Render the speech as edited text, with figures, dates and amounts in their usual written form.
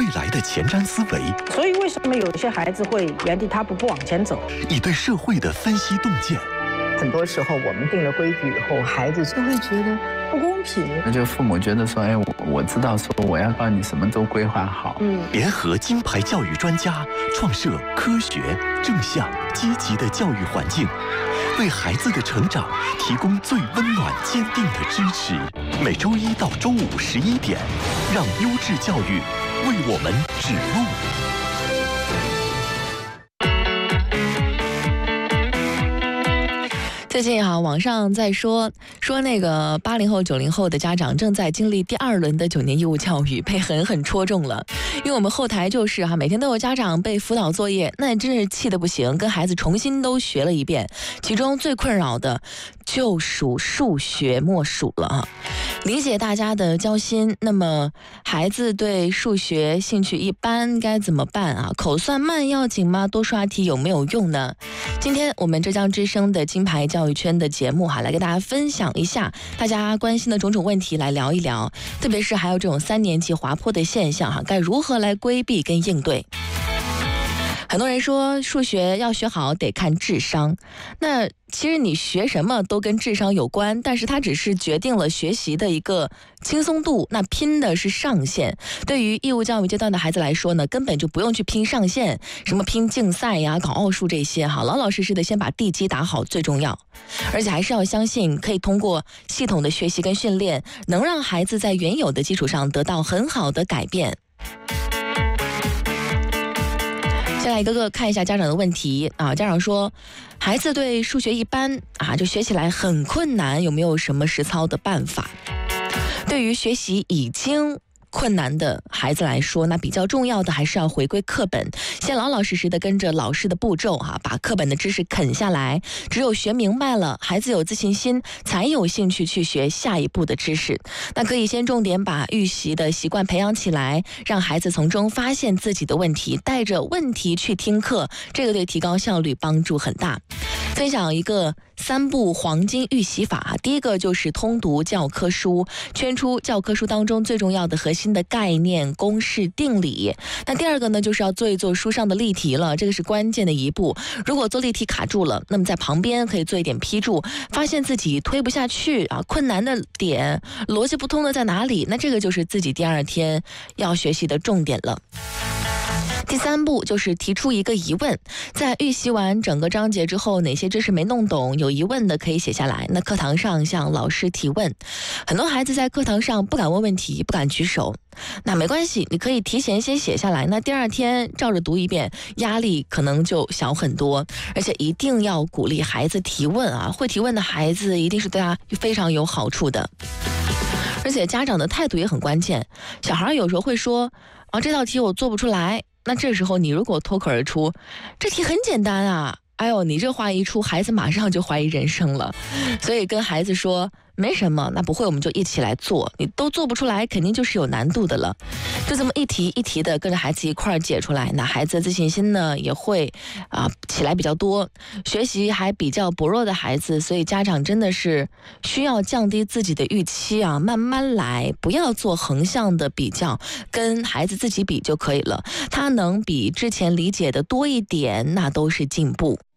来的前瞻思维， 所以为什么有些孩子会原地踏步不往前走？ 以对社会的分析洞见。 很多时候我们定了规矩以后，孩子就会觉得不公平。 那就父母觉得说，我知道说我要帮你什么都规划好。 联合金牌教育专家，创设科学、正向、积极的教育环境，为孩子的成长提供最温暖、坚定的支持。每周一到周五11点，让优质教育为我们指路。 最近网上在说那个80后、90后的家长正在经历第2轮的9年义务教育，被狠狠戳中了。因为我们后台就是每天都有家长被辅导作业，那真是气得不行，跟孩子重新都学了一遍。其中最困扰的就属数学莫属了理解大家的焦心，那么孩子对数学兴趣一般该怎么办口算慢要紧吗？多刷题有没有用呢？今天我们浙江之声的金牌教育圈的节目来跟大家分享一下大家关心的种种问题，来聊一聊，特别是还有这种3年级滑坡的现象该如何来规避跟应对。很多人说数学要学好得看智商，那其实你学什么都跟智商有关，但是它只是决定了学习的一个轻松度，那拼的是上限。对于义务教育阶段的孩子来说呢，根本就不用去拼上限，什么拼竞赛呀、搞奥数这些老老实实的先把地基打好最重要。而且还是要相信可以通过系统的学习跟训练，能让孩子在原有的基础上得到很好的改变。先来一个个看一下家长的问题家长说孩子对数学一般就学起来很困难，有没有什么实操的办法？对于学习已经困难的孩子来说，那比较重要的还是要回归课本，先老老实实的跟着老师的步骤把课本的知识啃下来。只有学明白了，孩子有自信心，才有兴趣去学下一步的知识。那可以先重点把预习的习惯培养起来，让孩子从中发现自己的问题，带着问题去听课，这个对提高效率帮助很大。分享一个3步黄金预习法第一个就是通读教科书，圈出教科书当中最重要的核心的概念、公式、定理。那第2个呢，就是要做一做书上的例题了，这个是关键的一步。如果做例题卡住了，那么在旁边可以做一点批注，发现自己推不下去困难的点、逻辑不通的在哪里，那这个就是自己第2天要学习的重点了。第3步就是提出一个疑问，在预习完整个章节之后，哪些知识没弄懂有疑问的可以写下来，那课堂上向老师提问。很多孩子在课堂上不敢问问题，不敢举手，那没关系，你可以提前先写下来，那第2天照着读一遍，压力可能就小很多。而且一定要鼓励孩子提问会提问的孩子一定是对他非常有好处的。而且家长的态度也很关键，小孩有时候会说这道题我做不出来，那这时候你如果脱口而出这题很简单你这话一出，孩子马上就怀疑人生了。所以跟孩子说没什么，那不会我们就一起来做，你都做不出来肯定就是有难度的了。就这么一题一题的跟着孩子一块儿解出来，那孩子的自信心呢也会起来比较多。学习还比较薄弱的孩子，所以家长真的是需要降低自己的预期慢慢来，不要做横向的比较，跟孩子自己比就可以了。他能比之前理解的多一点，那都是进步。